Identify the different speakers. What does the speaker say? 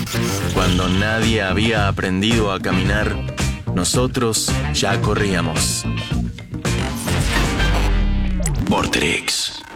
Speaker 1: Cuando nadie había aprendido a caminar, nosotros ya corríamos. Vorterix.